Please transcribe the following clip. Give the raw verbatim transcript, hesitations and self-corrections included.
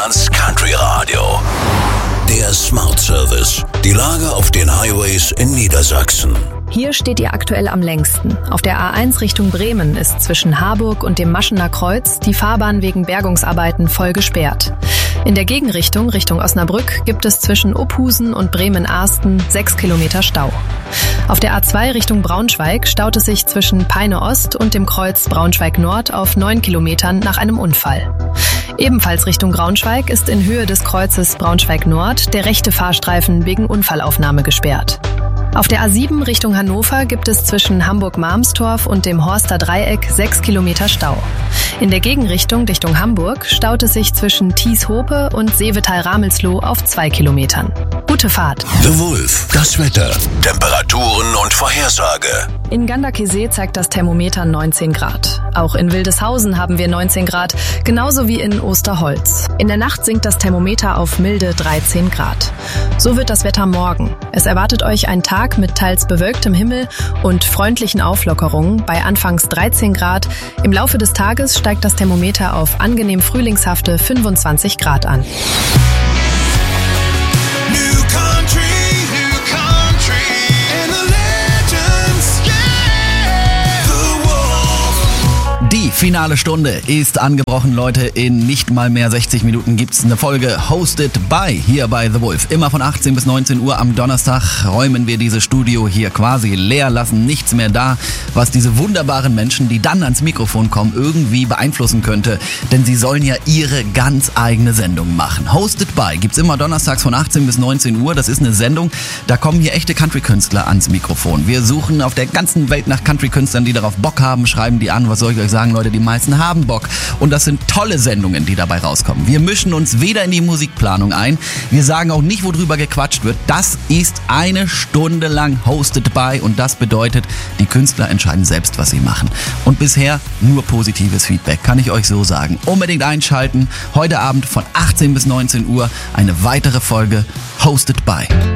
Deutschlands Country Radio. Der Smart Service. Die Lage auf den Highways in Niedersachsen. Hier steht ihr aktuell am längsten. Auf der A eins Richtung Bremen ist zwischen Harburg und dem Maschener Kreuz die Fahrbahn wegen Bergungsarbeiten voll gesperrt. In der Gegenrichtung, Richtung Osnabrück, gibt es zwischen Ophusen und Bremen-Arsten sechs Kilometer Stau. Auf der A zwei Richtung Braunschweig staut es sich zwischen Peine Ost und dem Kreuz Braunschweig Nord auf neun Kilometern nach einem Unfall. Ebenfalls Richtung Braunschweig ist in Höhe des Kreuzes Braunschweig Nord der rechte Fahrstreifen wegen Unfallaufnahme gesperrt. Auf der A sieben Richtung Hannover gibt es zwischen Hamburg-Marmstorf und dem Horster Dreieck sechs Kilometer Stau. In der Gegenrichtung Richtung Hamburg staut es sich zwischen Thies-Hope und Seevetal-Ramelsloh auf zwei Kilometern. Gute Fahrt. The Wolf, das Wetter, Temperaturen und Vorhersage. In Ganderkesee zeigt das Thermometer neunzehn Grad. Auch in Wildeshausen haben wir neunzehn Grad, genauso wie in Osterholz. In der Nacht sinkt das Thermometer auf milde dreizehn Grad. So wird das Wetter morgen. Es erwartet euch ein Tag mit teils bewölktem Himmel und freundlichen Auflockerungen bei anfangs dreizehn Grad. Im Laufe des Tages steigt das Thermometer auf angenehm frühlingshafte fünfundzwanzig Grad an. Die finale Stunde ist angebrochen, Leute. In nicht mal mehr sechzig Minuten gibt's eine Folge Hosted by hier bei The Wolf. Immer von achtzehn bis neunzehn Uhr am Donnerstag räumen wir dieses Studio hier quasi leer, lassen nichts mehr da, was diese wunderbaren Menschen, die dann ans Mikrofon kommen, irgendwie beeinflussen könnte. Denn sie sollen ja ihre ganz eigene Sendung machen. Hosted by gibt's immer donnerstags von achtzehn bis neunzehn Uhr. Das ist eine Sendung, da kommen hier echte Country-Künstler ans Mikrofon. Wir suchen auf der ganzen Welt nach Country-Künstlern, die darauf Bock haben, schreiben die an. Was soll ich euch sagen, Leute, die meisten haben Bock. Und das sind tolle Sendungen, die dabei rauskommen. Wir mischen uns weder in die Musikplanung ein, wir sagen auch nicht, worüber gequatscht wird. Das ist eine Stunde lang Hosted by und das bedeutet, die Künstler entscheiden selbst, was sie machen. Und bisher nur positives Feedback, kann ich euch so sagen. Unbedingt einschalten. Heute Abend von achtzehn bis neunzehn Uhr eine weitere Folge Hosted by.